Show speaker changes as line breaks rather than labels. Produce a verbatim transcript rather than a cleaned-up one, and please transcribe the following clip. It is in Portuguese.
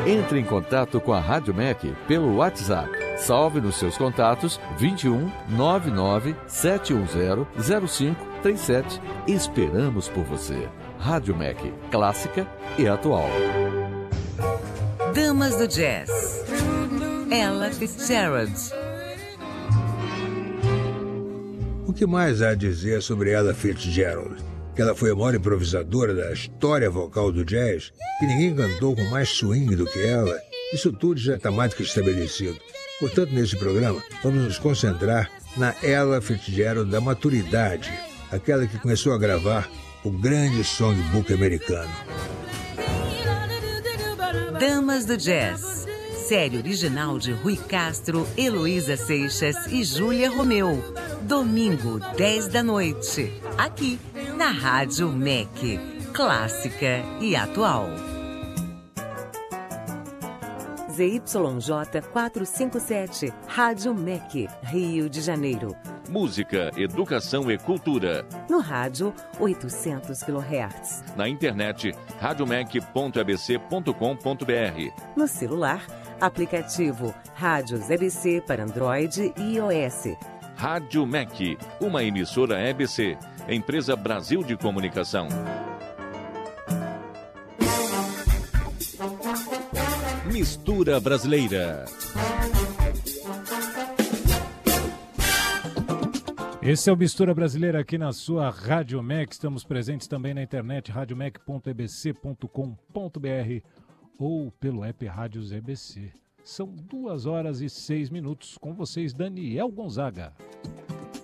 Entre em contato com a Rádio M E C pelo WhatsApp. Salve nos seus contatos vinte e um, nove nove, sete um zero, zero cinco três sete. Esperamos por você. Rádio M E C, clássica e atual.
Damas do Jazz. Ella Fitzgerald.
O que mais há a dizer sobre Ella Fitzgerald? Que ela foi a maior improvisadora da história vocal do jazz, que ninguém cantou com mais swing do que ela. Isso tudo já está mais do que estabelecido. Portanto, nesse programa, vamos nos concentrar na Ella Fitzgerald da maturidade, aquela que começou a gravar o grande songbook americano.
Damas do Jazz. Série original de Rui Castro, Heloísa Seixas e Júlia Romeu. Domingo, dez da noite. Aqui, na Rádio M E C. Clássica e atual. Z Y J quatrocentos e cinquenta e sete, Rádio M E C, Rio de Janeiro.
Música, educação e cultura.
No rádio, oitocentos quilohertz.
Na internet, radiomec ponto e b c ponto com ponto b r.
No celular, aplicativo Rádios E B C para Android e iOS.
Rádio M E C, uma emissora E B C, Empresa Brasil de Comunicação. Mistura Brasileira.
Esse é o Mistura Brasileira aqui na sua Rádio M E C. Estamos presentes também na internet, radiomec ponto e b c ponto com ponto b r ou pelo app Rádios E B C. São duas horas e seis minutos com vocês, Daniel Gonzaga.